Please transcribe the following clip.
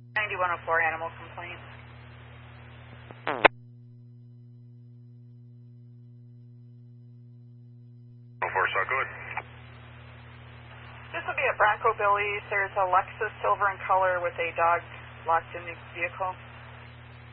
9104 animal complaint. So good. This will be at Bronco Billy's. There's a Lexus silver in color with a dog locked in the vehicle.